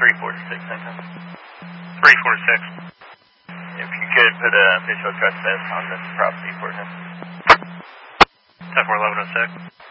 346, Central. 346. If you could put a visual trespass on this property for him. 10-4-1106.